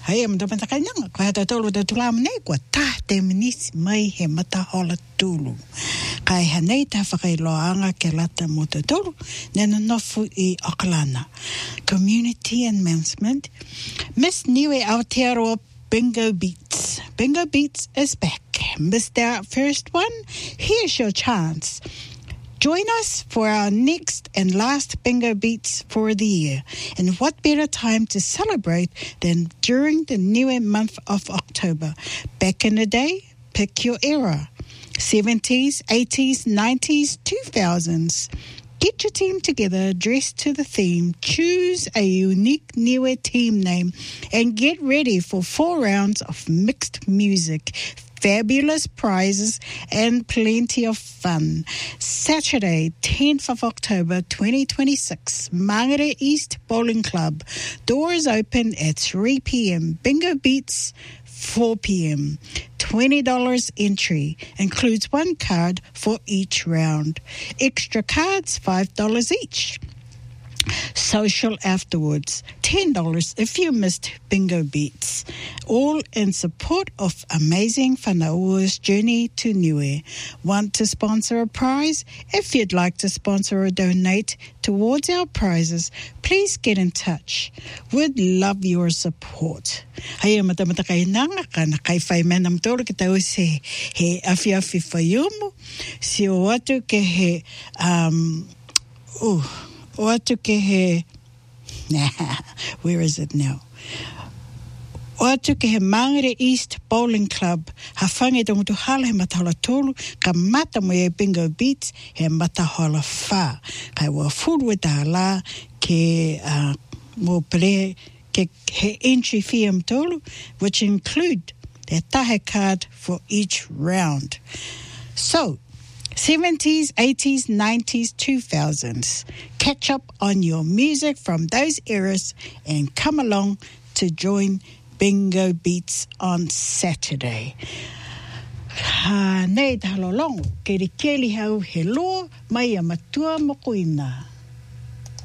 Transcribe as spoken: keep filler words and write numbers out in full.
Hei, am da panta kainanga, ko hata tolu da tulamu nei, ko ta te minisi mai he mata hola tulu. Kai hanei ta whakailoanga ke lata mo te tolu, nena nofu I Okalana. Community announcement. Miss Niue Aotearoa Bingo Beats. Bingo Beats is back. Missed our first one? Here's your chance. Join us for our next and last Bingo Beats for the year. And what better time to celebrate than during the new month of October? Back in the day, pick your era. seventies, eighties, nineties, two thousands. Get your team together, dress to the theme, choose a unique Niue team name, and get ready for four rounds of mixed music, fabulous prizes, and plenty of fun. Saturday, tenth of October, twenty twenty-six, Mangere East Bowling Club. Doors open at three p.m. Bingo Beats, four p.m. twenty dollars entry. Includes one card for each round. Extra cards, five dollars each. Social afterwards, ten dollars if you missed Bingo Beats. All in support of Amazing Whanaua's journey to Niue. Want to sponsor a prize? If you'd like to sponsor or donate towards our prizes, please get in touch. We'd love your support. Hei mata-mata kai nanga kana kai whai mena mtoro ki tau se he awhi-awhi whaiumu. Si o atu ke he um oh o atu ke he where is it now? O atu ke he Mangere East Bowling Club, ha whange te mutu hala he matahola tolu, ka mata mo e Bingo Beats, he matahola wha. Kai wa furu e tā la ke uh, mo pere ke he entry fee am tolu, which include the tahe card for each round. So, seventies, eighties, nineties, two thousands. Catch up on your music from those eras and come along to join Bingo Beats on Saturday. Ha nei te halolongo, ke re keli hau he loa mai a matua mokoina.